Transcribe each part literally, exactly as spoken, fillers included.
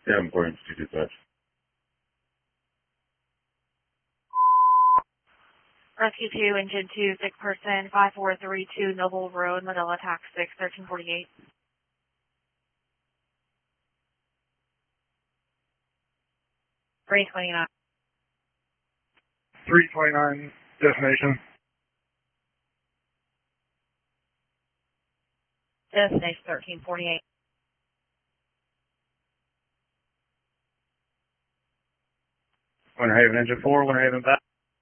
Yeah, I'm going to do that. Rescue two, Engine two, sick person, five four three two Noble Road, Medela, Tax six, thirteen forty-eight. three twenty-nine. three twenty-nine, destination. Destination thirteen forty-eight. Winter Haven, engine four, Winter Haven back.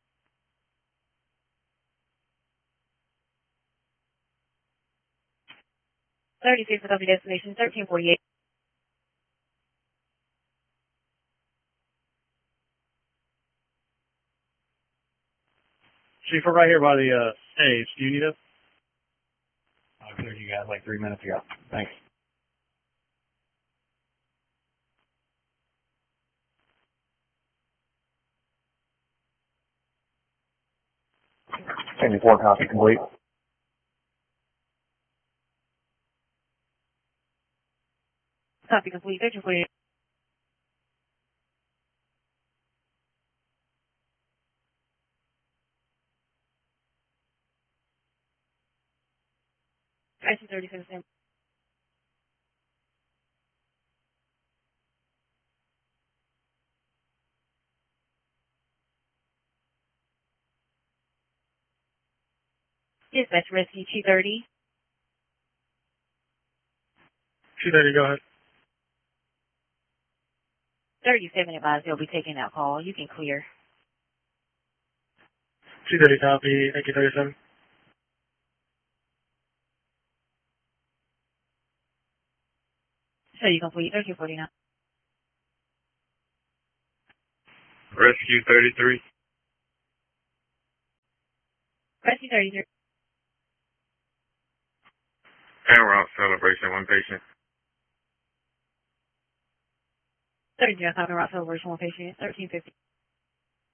thirty-six of the destination, thirteen forty-eight. Chief, we're right here by the uh, stage. Do you need us? I cleared you guys like three minutes ago. Thanks. seventy-four copy complete. Copy complete, thirteen forty-eight. I C thirty-seven. Dispatch Rescue two thirty. two thirty, go ahead. thirty-seven advised they'll be taking that call. You can clear. two thirty copy, thank you, thirty-seven. So you complete, thirteen forty-nine. Rescue thirty-three. Rescue thirty-three. En route celebration, one patient. thirty-zero, copy route celebration, one patient, thirteen fifty.